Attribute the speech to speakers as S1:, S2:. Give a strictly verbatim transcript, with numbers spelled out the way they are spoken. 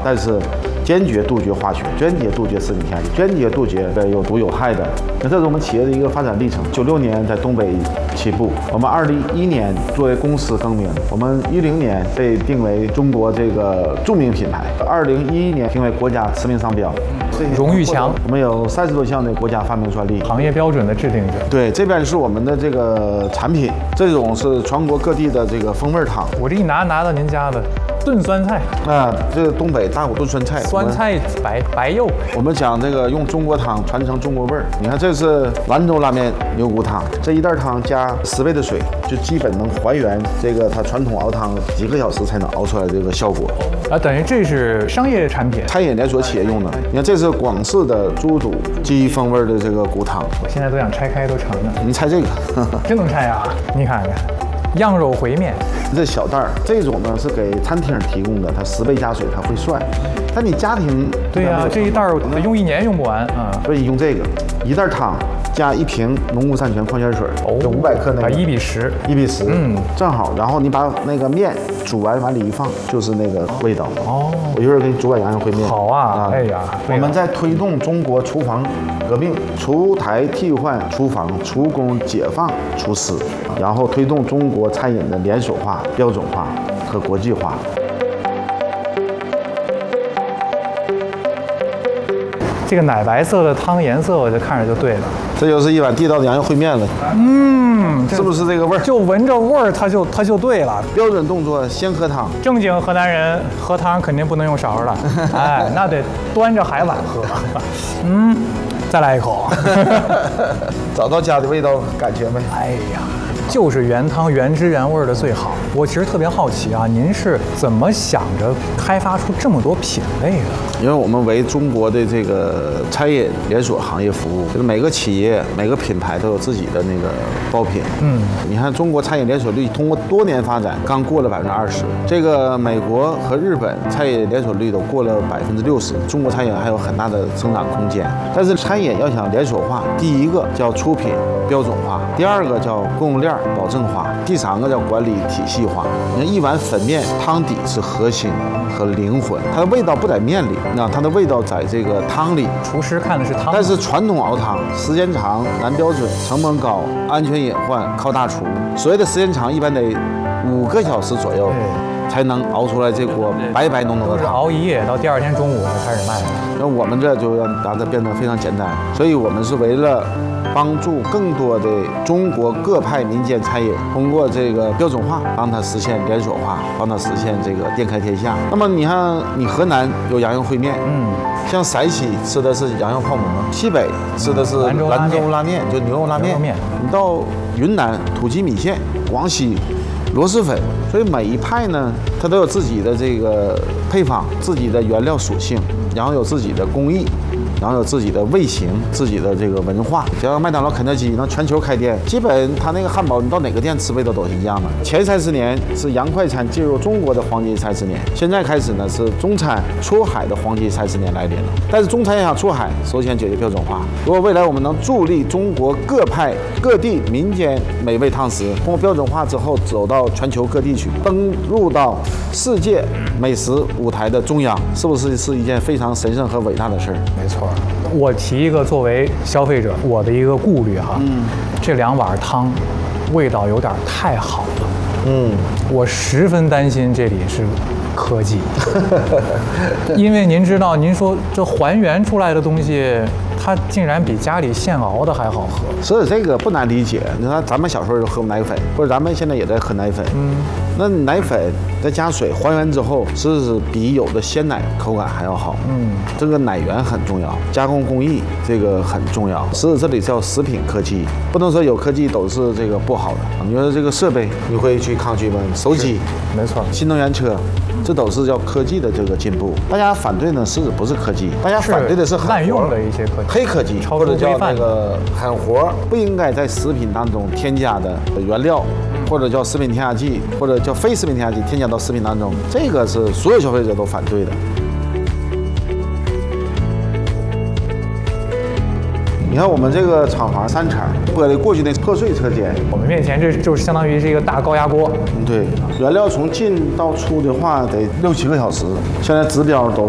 S1: 但是坚决杜绝化学，坚决杜绝食品添加剂，坚决杜绝有毒有害的。那这是我们企业的一个发展历程。九六年在东北起步，我们二零一一年作为公司更名，我们一零年被定为中国这个著名品牌，二零一一年评为国家驰名商标。
S2: 荣誉强，
S1: 我们有三十多项的国家发明专利，
S2: 行业标准的制定者。
S1: 对，这边是我们的这个产品，这种是全国各地的这个风味汤。
S2: 我这一拿拿到您家的炖酸菜
S1: 啊，这个东北大骨炖酸菜，
S2: 酸菜白白肉。
S1: 我们讲这个用中国汤传承中国味儿。你看，这是兰州拉面牛骨汤，这一袋汤加十倍的水，就基本能还原这个它传统熬汤几个小时才能熬出来这个效果。
S2: 啊，等于这是商业产品，
S1: 餐饮连锁企业用的。你看，这是广式的猪肚鸡风味的这个骨汤，
S2: 我现在都想拆开都成了。
S1: 你猜这个？
S2: 真能拆啊！你看看，羊肉烩面，
S1: 这小袋儿，这种呢是给餐厅提供的，它十倍加水，它会涮。但你家庭
S2: 对呀、啊，这一袋儿用一年用不完啊，
S1: 所以用这个一袋汤加一瓶农夫山泉矿泉水，
S2: 哦，
S1: 五百克那个，
S2: 一比十，
S1: 一比十，
S2: 嗯，
S1: 正好。然后你把那个面煮完往里一放，就是那个味道。
S2: 哦，
S1: 我一会儿给你煮碗羊肉烩面。
S2: 好啊，啊哎呀，
S1: 我们在推动中国厨房革命，出台替换厨房，厨工解放厨师，然后推动中国餐饮的连锁化、标准化和国际化。
S2: 这个奶白色的汤颜色，我就看着就对了。
S1: 这就是一碗地道的羊肉烩面了。
S2: 嗯，
S1: 是不是这个味儿？
S2: 就闻着味儿，它就它就对了。
S1: 标准动作：先喝汤。
S2: 正经河南人喝汤肯定不能用勺了，哎，那得端着海碗喝。嗯，再来一口。
S1: 找到家的味道感觉没？
S2: 哎呀。就是原汤原汁原味的最好。我其实特别好奇啊，您是怎么想着开发出这么多品类的？
S1: 因为我们为中国的这个餐饮连锁行业服务，就是每个企业、每个品牌都有自己的那个爆品。嗯，你看中国餐饮连锁率通过多年发展，刚过了百分之二十。这个美国和日本餐饮连锁率都过了百分之六十，中国餐饮还有很大的增长空间。但是餐饮要想连锁化，第一个叫出品标准化，第二个叫供应链保证化，第三个叫管理体系化。你看一碗粉面，汤底是核心和灵魂，它的味道不在面里，那它的味道在这个汤里。
S2: 厨师看的是汤，
S1: 但是传统熬汤时间长难标准，成本高，安全隐患靠大厨。所谓的时间长，一般得五个小时左右才能熬出来这锅白白浓浓的汤。
S2: 都是熬一夜，到第二天中午才开始卖。
S1: 那我们这就让把它变得非常简单，所以我们是为了帮助更多的中国各派民间餐饮通过这个标准化，让它实现连锁化，帮它实现这个店开天下。那么你看，你河南有羊肉烩面，嗯，像陕西吃的是羊肉泡馍，西北吃的是兰州拉面，就牛肉拉面。你到云南土鸡米线，广西螺蛳粉，所以每一派呢，它都有自己的这个配方，自己的原料属性，然后有自己的工艺。然后有自己的味型，自己的这个文化。像麦当劳、肯德基能全球开店，基本它那个汉堡，你到哪个店吃味道都是一样的。前三十年是洋快餐进入中国的黄金三十年，现在开始呢是中餐出海的黄金三十年来临了。但是中餐要想出海，首先解决标准化。如果未来我们能助力中国各派各地民间美味汤食，通过标准化之后走到全球各地去，登陆到世界美食舞台的中央，是不是是一件非常神圣和伟大的事儿？
S2: 没错。我提一个作为消费者我的一个顾虑哈，嗯，这两碗汤味道有点太好了，嗯，我十分担心这里是科技，因为您知道，您说这还原出来的东西，它竟然比家里现熬的还好喝，
S1: 所以这个不难理解。你看咱们小时候就喝奶粉，或者咱们现在也在喝奶粉，嗯，那奶粉再加水还原之后，是是比有的鲜奶口感还要好，嗯，这个奶源很重要，加工工艺这个很重要。实质这里叫食品科技，不能说有科技都是这个不好的。你说这个设备，你会去抗拒吗？手机，
S2: 没错，
S1: 新能源车。这都是叫科技的这个进步。大家反对呢，实质不是科技，大家反对的是
S2: 滥用的一些科技、
S1: 黑科技，或者叫那个狠活，不应该在食品当中添加的原料，或者叫食品添加剂，或者叫非食品添加剂添加到食品当中，这个是所有消费者都反对的。你看我们这个厂房三层，玻璃过去那破碎车间，
S2: 我们面前这就是相当于是一个大高压锅。
S1: 对，原料从进到出的话得六七个小时，现在指标都